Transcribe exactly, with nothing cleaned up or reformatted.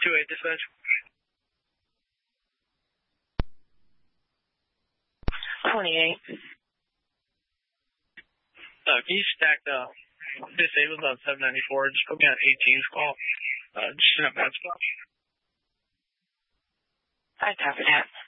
two eight dispatch. twenty-eight. Uh, can you stack the disabled on seven ninety-four? Just put me on eighteen's call. Uh, just in a bad spot. I copy that.